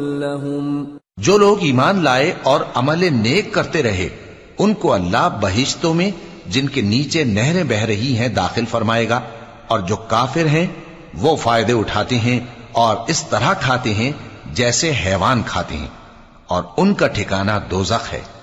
जो लोग ईमान लाए और अमल नेक करते रहे उनको अल्लाह बहिश्तों में जिनके नीचे नहरें बह रही हैं दाखिल फरमाएगा, और जो काफिर हैं वो फायदे उठाते हैं और इस तरह खाते हैं जैसे हैवान खाते हैं, और उनका ठिकाना दोज़ख है।